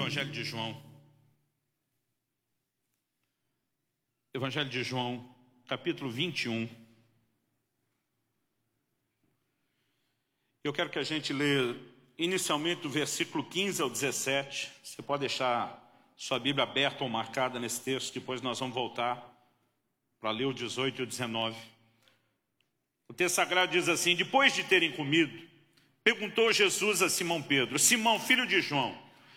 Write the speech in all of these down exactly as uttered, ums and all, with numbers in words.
Evangelho de João. Evangelho de João, capítulo vinte e um. Eu quero que a gente lê inicialmente do versículo quinze ao dezessete. Você pode deixar sua Bíblia aberta ou marcada nesse texto, depois nós vamos voltar para ler o dezoito e o dezenove. O texto sagrado diz assim: depois de terem comido, perguntou Jesus a Simão Pedro: Simão, filho de João,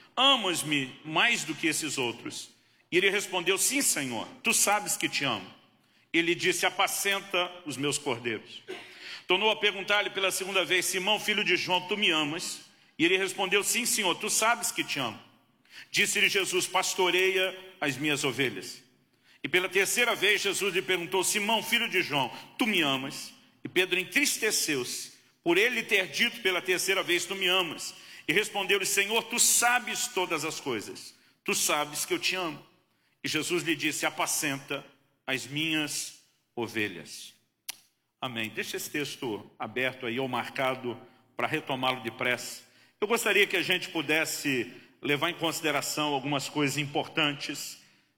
amas-me mais do que esses outros? E ele respondeu: sim, Senhor, tu sabes que te amo. Ele disse: apacenta os meus cordeiros. Tornou a perguntar-lhe pela segunda vez: Simão, filho de João, tu me amas? E ele respondeu: sim, Senhor, tu sabes que te amo. Disse-lhe Jesus: pastoreia as minhas ovelhas. E pela terceira vez Jesus lhe perguntou: Simão, filho de João, tu me amas? E Pedro entristeceu-se por ele ter dito pela terceira vez: tu me amas. E respondeu-lhe: Senhor, tu sabes todas as coisas, tu sabes que eu te amo. E Jesus lhe disse: apacenta as minhas ovelhas. Amém. Deixa esse texto aberto aí ou marcado para retomá-lo depressa. Eu gostaria que a gente pudesse levar em consideração algumas coisas importantes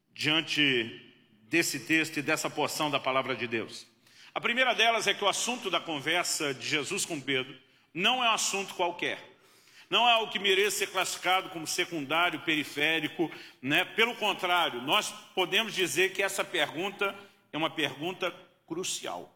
diante desse texto e dessa porção da palavra de Deus. A primeira delas é que o assunto da conversa de Jesus com Pedro não é um assunto qualquer. Não é algo que mereça ser classificado como secundário, periférico, né? Pelo contrário, nós podemos dizer que essa pergunta é uma pergunta crucial.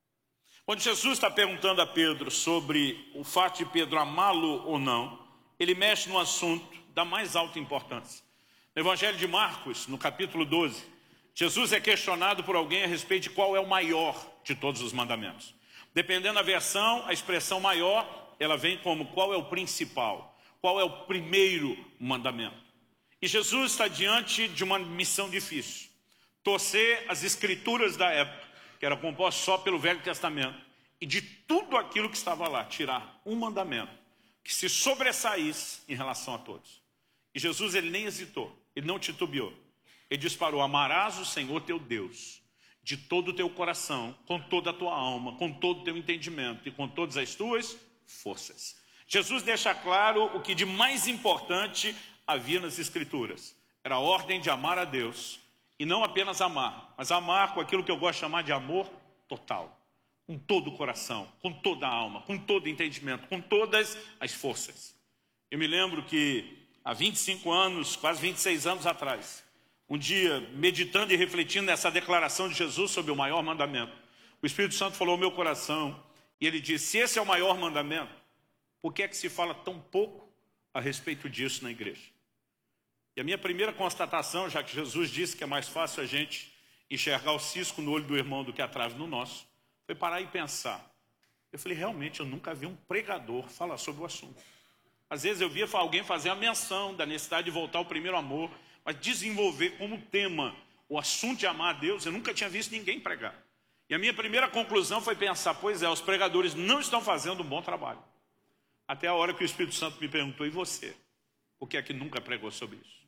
Quando Jesus está perguntando a Pedro sobre o fato de Pedro amá-lo ou não, ele mexe no assunto da mais alta importância. No Evangelho de Marcos, no capítulo doze, Jesus é questionado por alguém a respeito de qual é o maior de todos os mandamentos. Dependendo da versão, a expressão maior, ela vem como qual é o principal, qual é o primeiro mandamento. E Jesus está diante de uma missão difícil. Torcer as escrituras da época, que era composta só pelo Velho Testamento, e de tudo aquilo que estava lá, tirar um mandamento que se sobressaísse em relação a todos. E Jesus, ele nem hesitou, ele não titubeou. Ele disparou: amarás o Senhor teu Deus de todo o teu coração, com toda a tua alma, com todo o teu entendimento e com todas as tuas forças. Jesus deixa claro o que de mais importante havia nas Escrituras. Era a ordem de amar a Deus, e não apenas amar, mas amar com aquilo que eu gosto de chamar de amor total. Com todo o coração, com toda a alma, com todo o entendimento, com todas as forças. Eu me lembro que há vinte e cinco anos, quase vinte e seis anos atrás, um dia, meditando e refletindo nessa declaração de Jesus sobre o maior mandamento, o Espírito Santo falou ao meu coração, e ele disse: se esse é o maior mandamento, por que é que se fala tão pouco a respeito disso na igreja? E a minha primeira constatação, já que Jesus disse que é mais fácil a gente enxergar o cisco no olho do irmão do que a trave no nosso, foi parar e pensar. Eu falei: realmente, eu nunca vi um pregador falar sobre o assunto. Às vezes eu via alguém fazer a menção da necessidade de voltar ao primeiro amor, mas desenvolver como tema o assunto de amar a Deus, eu nunca tinha visto ninguém pregar. E a minha primeira conclusão foi pensar: pois é, os pregadores não estão fazendo um bom trabalho. Até a hora que o Espírito Santo me perguntou: e você? Por que é que nunca pregou sobre isso?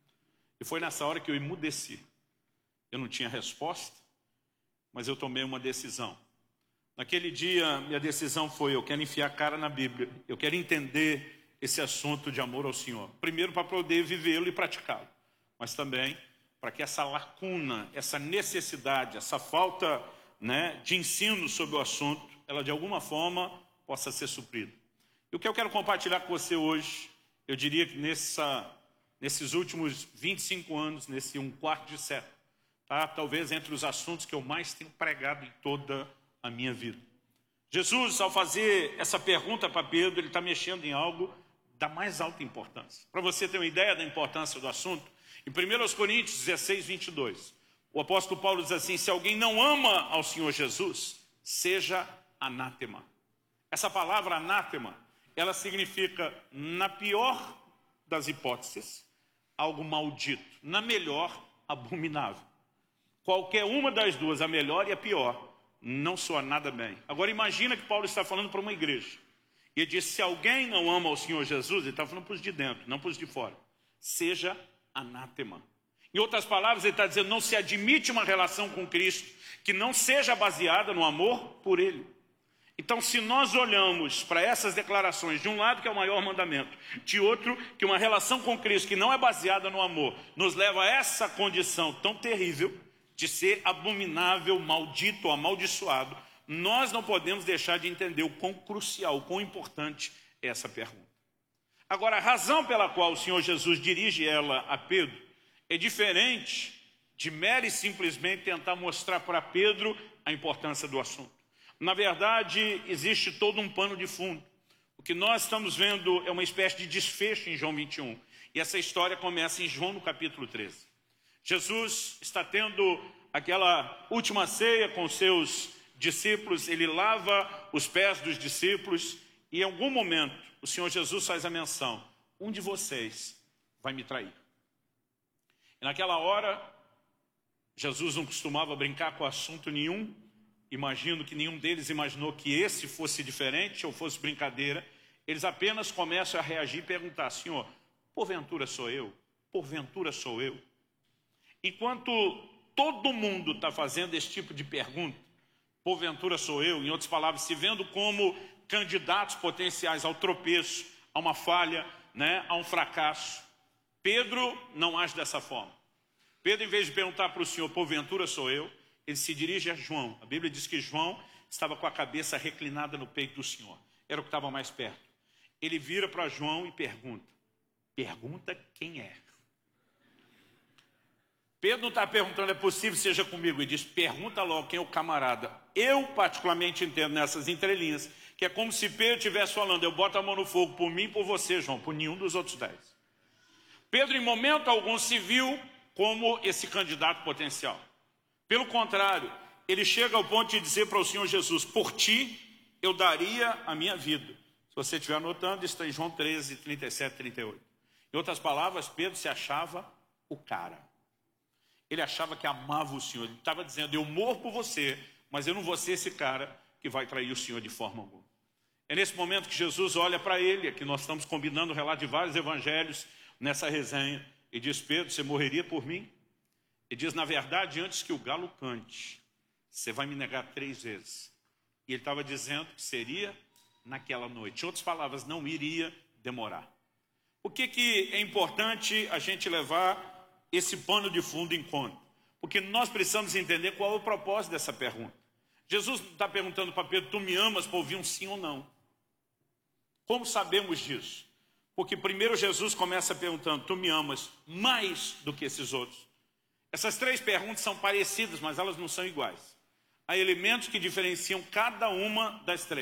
E foi nessa hora que eu emudeci. Eu não tinha resposta, mas eu tomei uma decisão. Naquele dia, minha decisão foi: eu quero enfiar a cara na Bíblia, eu quero entender esse assunto de amor ao Senhor. Primeiro, para poder vivê-lo e praticá-lo, mas também para que essa lacuna, essa necessidade, essa falta, né, de ensino sobre o assunto, ela de alguma forma possa ser suprida. E o que eu quero compartilhar com você hoje, eu diria que nessa, nesses últimos vinte e cinco anos, nesse um quarto de século, tá? Talvez entre os assuntos que eu mais tenho pregado em toda a minha vida. Jesus, ao fazer essa pergunta para Pedro, ele está mexendo em algo da mais alta importância. Para você ter uma ideia da importância do assunto, em primeira Coríntios dezesseis, vinte e dois, o apóstolo Paulo diz assim: se alguém não ama ao Senhor Jesus, seja anátema. Essa palavra anátema, ela significa, na pior das hipóteses, algo maldito, na melhor, abominável. Qualquer uma das duas, a melhor e a pior, não soa nada bem. Agora imagina que Paulo está falando para uma igreja. E ele diz: se alguém não ama ao Senhor Jesus, ele está falando para os de dentro, não para os de fora, seja anátema. Em outras palavras, ele está dizendo: não se admite uma relação com Cristo que não seja baseada no amor por Ele. Então, se nós olhamos para essas declarações, de um lado que é o maior mandamento, de outro que uma relação com Cristo que não é baseada no amor, nos leva a essa condição tão terrível de ser abominável, maldito, amaldiçoado, nós não podemos deixar de entender o quão crucial, o quão importante é essa pergunta. Agora, a razão pela qual o Senhor Jesus dirige ela a Pedro é diferente de mera e simplesmente tentar mostrar para Pedro a importância do assunto. Na verdade, existe todo um pano de fundo. O que nós estamos vendo é uma espécie de desfecho em João vinte e um. E essa história começa em João no capítulo treze. Jesus está tendo aquela última ceia com seus discípulos, ele lava os pés dos discípulos e em algum momento o Senhor Jesus faz a menção: um de vocês vai me trair. E naquela hora, Jesus não costumava brincar com assunto nenhum. Imagino que nenhum deles imaginou que esse fosse diferente ou fosse brincadeira. Eles apenas começam a reagir e perguntar: Senhor, porventura sou eu? Porventura sou eu? Enquanto todo mundo está fazendo esse tipo de pergunta, porventura sou eu, em outras palavras, se vendo como candidatos potenciais ao tropeço, a uma falha, né, a um fracasso, Pedro não age dessa forma. Pedro, em vez de perguntar para o Senhor, porventura sou eu, ele se dirige a João. A Bíblia diz que João estava com a cabeça reclinada no peito do Senhor. Era o que estava mais perto. Ele vira para João e pergunta. Pergunta quem é. Pedro não está perguntando, é possível que seja comigo. Ele diz, pergunta logo quem é o camarada. Eu particularmente entendo nessas entrelinhas que é como se Pedro estivesse falando, eu boto a mão no fogo por mim e por você, João, por nenhum dos outros dez. Pedro, em momento algum, se viu como esse candidato potencial. Pelo contrário, ele chega ao ponto de dizer para o Senhor Jesus, por ti eu daria a minha vida. Se você estiver anotando, está em João treze, trinta e sete, trinta e oito. Em outras palavras, Pedro se achava o cara. Ele achava que amava o Senhor. Ele estava dizendo, eu morro por você, mas eu não vou ser esse cara que vai trair o Senhor de forma alguma. É nesse momento que Jesus olha para ele, aqui nós estamos combinando o relato de vários evangelhos nessa resenha, e diz, Pedro, você morreria por mim? Ele diz, na verdade, antes que o galo cante, você vai me negar três vezes. E ele estava dizendo que seria naquela noite. Em outras palavras, não iria demorar. Por que que é importante a gente levar esse pano de fundo em conta? Porque nós precisamos entender qual é o propósito dessa pergunta. Jesus está perguntando para Pedro, tu me amas para ouvir um sim ou não? Como sabemos disso? Porque primeiro Jesus começa perguntando, tu me amas mais do que esses outros? Essas três perguntas são parecidas, mas elas não são iguais. Há elementos que diferenciam cada uma das três.